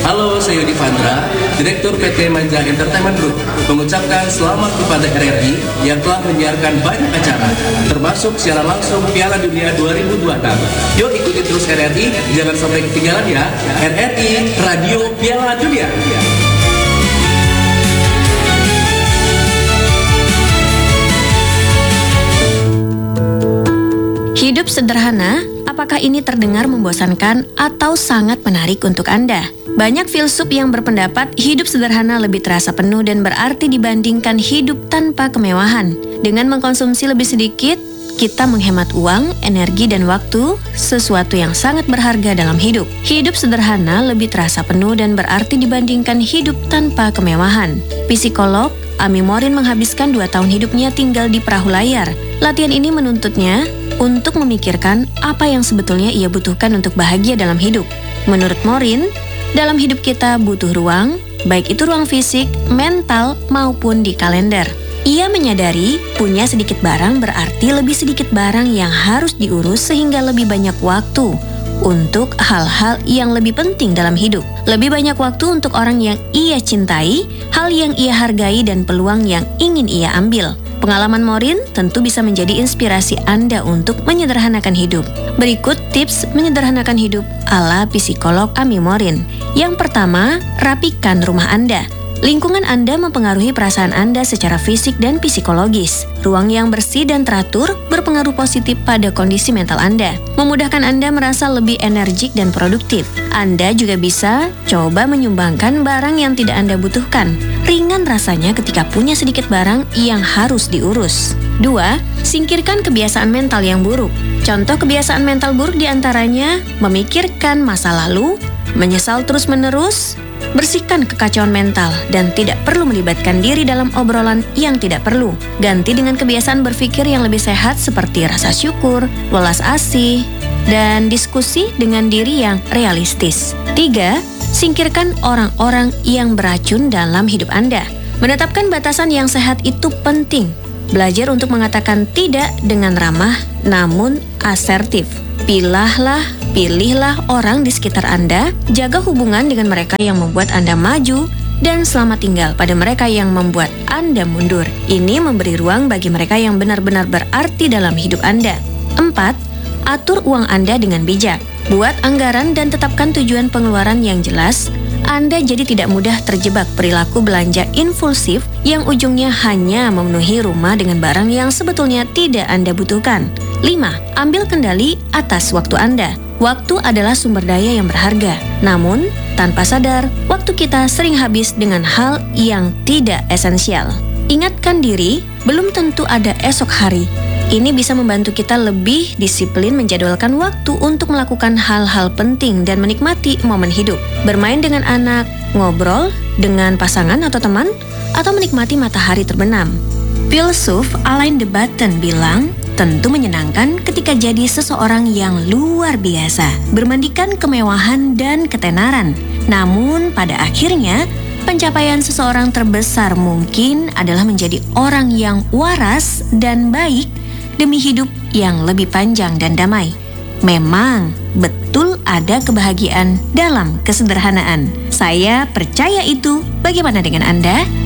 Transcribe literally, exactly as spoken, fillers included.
Halo, saya Yudi Fandra, Direktur P T Manja Entertainment Group, mengucapkan selamat kepada R R I yang telah menyiarkan banyak acara, termasuk siaran langsung Piala Dunia dua ribu dua puluh enam. Yuk ikuti terus R R I, jangan sampai ketinggalan ya. R R I, Radio Piala Dunia. Hidup sederhana, apakah ini terdengar membosankan atau sangat menarik untuk Anda? Banyak filsuf yang berpendapat hidup sederhana lebih terasa penuh dan berarti dibandingkan hidup tanpa kemewahan. Dengan mengkonsumsi lebih sedikit, kita menghemat uang, energi, dan waktu, sesuatu yang sangat berharga dalam hidup. Hidup sederhana lebih terasa penuh dan berarti dibandingkan hidup tanpa kemewahan. Psikolog Amy Morin menghabiskan dua tahun hidupnya tinggal di perahu layar. Latihan ini menuntutnya untuk memikirkan apa yang sebetulnya ia butuhkan untuk bahagia dalam hidup. Menurut Morin, dalam hidup kita butuh ruang, baik itu ruang fisik, mental, maupun di kalender. Ia menyadari punya sedikit barang berarti lebih sedikit barang yang harus diurus sehingga lebih banyak waktu untuk hal-hal yang lebih penting dalam hidup. Lebih banyak waktu untuk orang yang ia cintai, hal yang ia hargai, dan peluang yang ingin ia ambil. Pengalaman Morin tentu bisa menjadi inspirasi Anda untuk menyederhanakan hidup. Berikut tips menyederhanakan hidup ala psikolog Amy Morin. Yang pertama, rapikan rumah Anda. Lingkungan Anda mempengaruhi perasaan Anda secara fisik dan psikologis. Ruang yang bersih dan teratur berpengaruh positif pada kondisi mental Anda, memudahkan Anda merasa lebih energik dan produktif. Anda juga bisa coba menyumbangkan barang yang tidak Anda butuhkan. Ringan rasanya ketika punya sedikit barang yang harus diurus. Dua, singkirkan kebiasaan mental yang buruk. Contoh kebiasaan mental buruk diantaranya memikirkan masa lalu, menyesal terus-menerus, bersihkan kekacauan mental, dan tidak perlu melibatkan diri dalam obrolan yang tidak perlu. Ganti dengan kebiasaan berpikir yang lebih sehat seperti rasa syukur, welas asih, dan diskusi dengan diri yang realistis. Tiga, singkirkan orang-orang yang beracun dalam hidup Anda. Menetapkan batasan yang sehat itu penting. Belajar untuk mengatakan tidak dengan ramah namun asertif. Pilahlah, pilihlah orang di sekitar Anda, jaga hubungan dengan mereka yang membuat Anda maju, dan selamat tinggal pada mereka yang membuat Anda mundur. Ini memberi ruang bagi mereka yang benar-benar berarti dalam hidup Anda. Empat, atur uang Anda dengan bijak. Buat anggaran dan tetapkan tujuan pengeluaran yang jelas. Anda jadi tidak mudah terjebak perilaku belanja impulsif yang ujungnya hanya memenuhi rumah dengan barang yang sebetulnya tidak Anda butuhkan. Lima, ambil kendali atas waktu Anda. Waktu adalah sumber daya yang berharga. Namun, tanpa sadar, waktu kita sering habis dengan hal yang tidak esensial. Ingatkan diri, belum tentu ada esok hari. Ini bisa membantu kita lebih disiplin menjadwalkan waktu untuk melakukan hal-hal penting dan menikmati momen hidup. Bermain dengan anak, ngobrol dengan pasangan atau teman, atau menikmati matahari terbenam. Filsuf Alain de Botton bilang, tentu menyenangkan ketika jadi seseorang yang luar biasa, bermandikan kemewahan dan ketenaran. Namun pada akhirnya, pencapaian seseorang terbesar mungkin adalah menjadi orang yang waras dan baik demi hidup yang lebih panjang dan damai. Memang betul ada kebahagiaan dalam kesederhanaan. Saya percaya itu. Bagaimana dengan Anda?